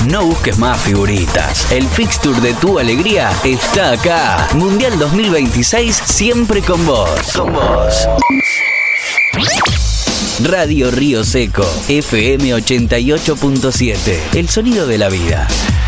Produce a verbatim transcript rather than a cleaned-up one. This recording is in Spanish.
No busques más figuritas. El fixture de tu alegría está acá. Mundial dos mil veintiséis, siempre con vos. Con vos. Radio Río Seco, F M ochenta y ocho punto siete. El sonido de la vida.